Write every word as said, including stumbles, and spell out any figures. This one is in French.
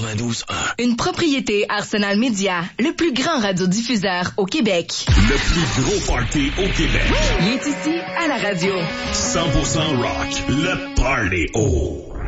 quatre-vingt-douze un. Une propriété Arsenal Média, le plus grand radiodiffuseur au Québec. Le plus gros party au Québec. Il est ici à la radio. cent pour cent rock, le Party O.